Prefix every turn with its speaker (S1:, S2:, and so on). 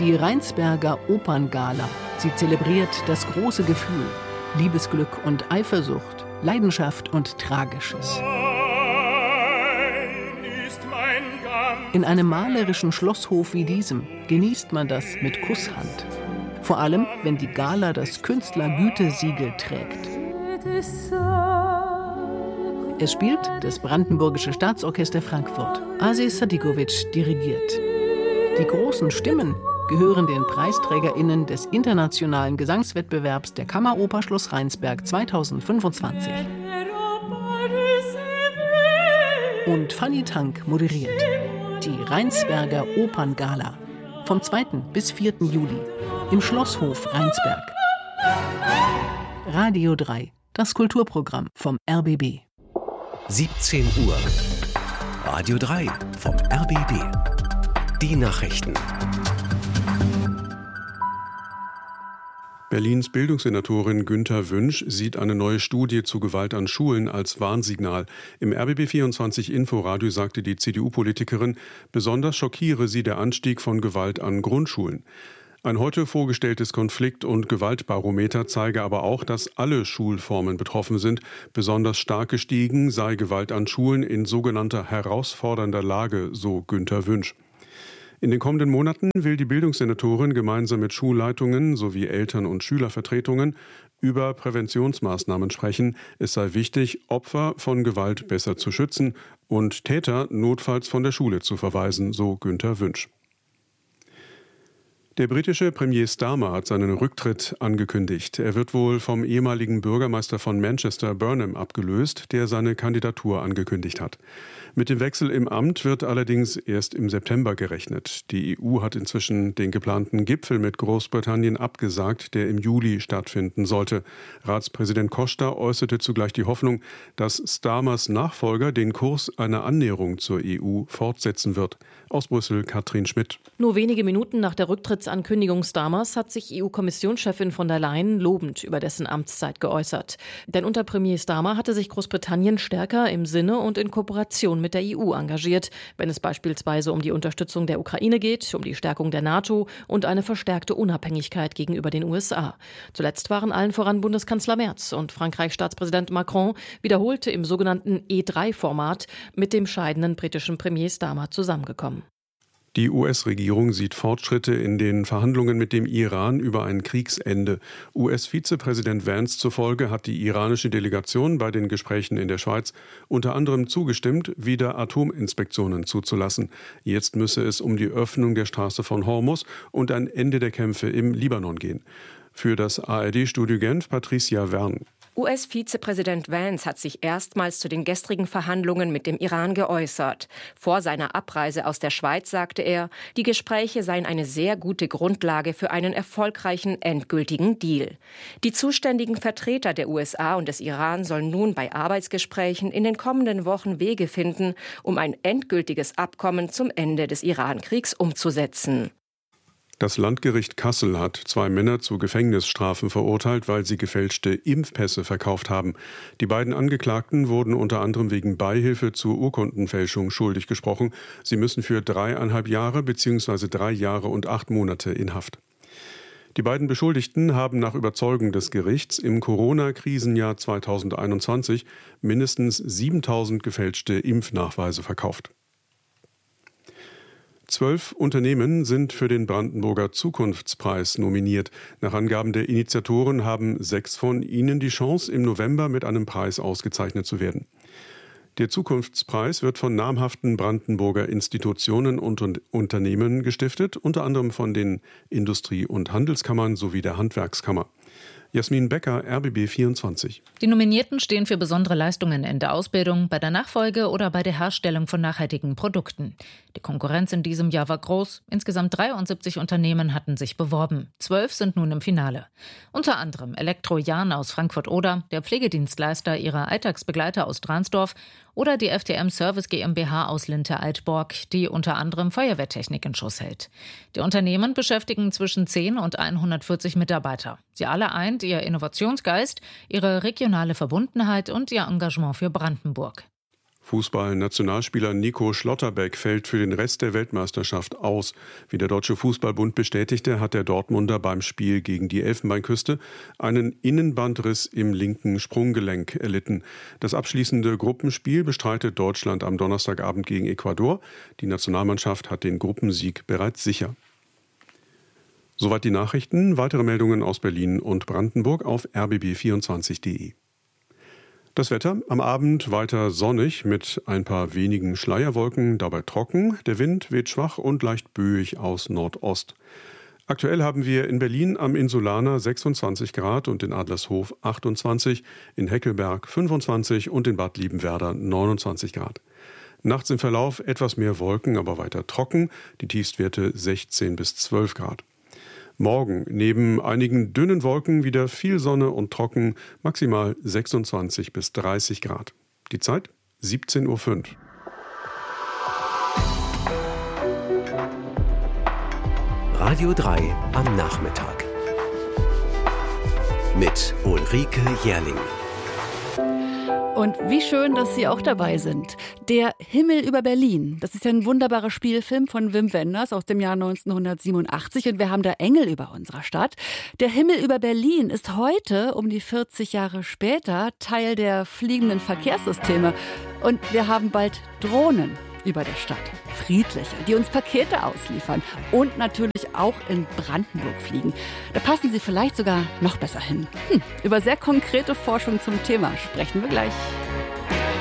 S1: Die Rheinsberger Operngala. Sie zelebriert das große Gefühl, Liebesglück und Eifersucht, Leidenschaft und Tragisches. In einem malerischen Schlosshof wie diesem genießt man das mit Kusshand. Vor allem, wenn die Gala das Künstlergütesiegel trägt. Es spielt das Brandenburgische Staatsorchester Frankfurt. Aziz Sadikovic dirigiert. Die großen Stimmen gehören den PreisträgerInnen des internationalen Gesangswettbewerbs der Kammeroper Schloss Rheinsberg 2025. Und Fanny Tank moderiert die Rheinsberger Operngala vom 2. bis 4. Juli im Schlosshof Rheinsberg. Radio 3, das Kulturprogramm vom RBB.
S2: 17 Uhr. Radio 3 vom RBB. Die Nachrichten.
S3: Berlins Bildungssenatorin Günther Wünsch sieht eine neue Studie zu Gewalt an Schulen als Warnsignal. Im RBB24 Inforadio sagte die CDU-Politikerin, besonders schockiere sie der Anstieg von Gewalt an Grundschulen. Ein heute vorgestelltes Konflikt- und Gewaltbarometer zeige aber auch, dass alle Schulformen betroffen sind. Besonders stark gestiegen sei Gewalt an Schulen in sogenannter herausfordernder Lage, so Günther Wünsch. In den kommenden Monaten will die Bildungssenatorin gemeinsam mit Schulleitungen sowie Eltern- und Schülervertretungen über Präventionsmaßnahmen sprechen. Es sei wichtig, Opfer von Gewalt besser zu schützen und Täter notfalls von der Schule zu verweisen, so Günther Wünsch. Der britische Premier Starmer hat seinen Rücktritt angekündigt. Er wird wohl vom ehemaligen Bürgermeister von Manchester, Burnham, abgelöst, der seine Kandidatur angekündigt hat. Mit dem Wechsel im Amt wird allerdings erst im September gerechnet. Die EU hat inzwischen den geplanten Gipfel mit Großbritannien abgesagt, der im Juli stattfinden sollte. Ratspräsident Costa äußerte zugleich die Hoffnung, dass Starmers Nachfolger den Kurs einer Annäherung zur EU fortsetzen wird. Aus Brüssel Katrin Schmidt.
S4: Nur wenige Minuten nach der Rücktrittsankündigung Starmers hat sich EU-Kommissionschefin von der Leyen lobend über dessen Amtszeit geäußert. Denn unter Premier Starmer hatte sich Großbritannien stärker im Sinne und in Kooperation mit der EU engagiert, wenn es beispielsweise um die Unterstützung der Ukraine geht, um die Stärkung der NATO und eine verstärkte Unabhängigkeit gegenüber den USA. Zuletzt waren allen voran Bundeskanzler Merz und Frankreichs Staatspräsident Macron wiederholte im sogenannten E3-Format mit dem scheidenden britischen Premier Starmer zusammengekommen.
S3: Die US-Regierung sieht Fortschritte in den Verhandlungen mit dem Iran über ein Kriegsende. US-Vizepräsident Vance zufolge hat die iranische Delegation bei den Gesprächen in der Schweiz unter anderem zugestimmt, wieder Atominspektionen zuzulassen. Jetzt müsse es um die Öffnung der Straße von Hormuz und ein Ende der Kämpfe im Libanon gehen. Für das ARD-Studio Genf Patricia Wern.
S5: US-Vizepräsident Vance hat sich erstmals zu den gestrigen Verhandlungen mit dem Iran geäußert. Vor seiner Abreise aus der Schweiz sagte er, die Gespräche seien eine sehr gute Grundlage für einen erfolgreichen endgültigen Deal. Die zuständigen Vertreter der USA und des Iran sollen nun bei Arbeitsgesprächen in den kommenden Wochen Wege finden, um ein endgültiges Abkommen zum Ende des Iran-Kriegs umzusetzen.
S3: Das Landgericht Kassel hat 2 Männer zu Gefängnisstrafen verurteilt, weil sie gefälschte Impfpässe verkauft haben. Die beiden Angeklagten wurden unter anderem wegen Beihilfe zur Urkundenfälschung schuldig gesprochen. Sie müssen für 3,5 Jahre bzw. 3 Jahre und 8 Monate in Haft. Die beiden Beschuldigten haben nach Überzeugung des Gerichts im Corona-Krisenjahr 2021 mindestens 7.000 gefälschte Impfnachweise verkauft. 12 Unternehmen sind für den Brandenburger Zukunftspreis nominiert. Nach Angaben der Initiatoren haben 6 von ihnen die Chance, im November mit einem Preis ausgezeichnet zu werden. Der Zukunftspreis wird von namhaften Brandenburger Institutionen und Unternehmen gestiftet, unter anderem von den Industrie- und Handelskammern sowie der Handwerkskammer. Jasmin Becker, RBB 24.
S6: Die Nominierten stehen für besondere Leistungen in der Ausbildung, bei der Nachfolge oder bei der Herstellung von nachhaltigen Produkten. Die Konkurrenz in diesem Jahr war groß. Insgesamt 73 Unternehmen hatten sich beworben. 12 sind nun im Finale. Unter anderem Elektro-Jan aus Frankfurt-Oder, der Pflegedienstleister ihrer Alltagsbegleiter aus Dransdorf oder die FTM Service GmbH aus Linte-Altborg, die unter anderem Feuerwehrtechnik in Schuss hält. Die Unternehmen beschäftigen zwischen 10 und 140 Mitarbeiter. Sie alle eint ihr Innovationsgeist, ihre regionale Verbundenheit und ihr Engagement für Brandenburg.
S3: Fußball-Nationalspieler Nico Schlotterbeck fällt für den Rest der Weltmeisterschaft aus. Wie der Deutsche Fußballbund bestätigte, hat der Dortmunder beim Spiel gegen die Elfenbeinküste einen Innenbandriss im linken Sprunggelenk erlitten. Das abschließende Gruppenspiel bestreitet Deutschland am Donnerstagabend gegen Ecuador. Die Nationalmannschaft hat den Gruppensieg bereits sicher. Soweit die Nachrichten. Weitere Meldungen aus Berlin und Brandenburg auf rbb24.de. Das Wetter am Abend weiter sonnig mit ein paar wenigen Schleierwolken, dabei trocken. Der Wind weht schwach und leicht böig aus Nordost. Aktuell haben wir in Berlin am Insulaner 26 Grad und in Adlershof 28, in Heckelberg 25 und in Bad Liebenwerda 29 Grad. Nachts im Verlauf etwas mehr Wolken, aber weiter trocken, die Tiefstwerte 16 bis 12 Grad. Morgen neben einigen dünnen Wolken wieder viel Sonne und trocken, maximal 26 bis 30 Grad. Die Zeit 17:05 Uhr.
S2: Radio 3 am Nachmittag. Mit Ulrike Jährling.
S7: Und wie schön, dass Sie auch dabei sind. Der Himmel über Berlin, das ist ja ein wunderbarer Spielfilm von Wim Wenders aus dem Jahr 1987 und wir haben da Engel über unserer Stadt. Der Himmel über Berlin ist heute, um die 40 Jahre später, Teil der fliegenden Verkehrssysteme und wir haben bald Drohnen über der Stadt. Friedliche, die uns Pakete ausliefern und natürlich auch in Brandenburg fliegen. Da passen sie vielleicht sogar noch besser hin. Über sehr konkrete Forschung zum Thema sprechen wir gleich.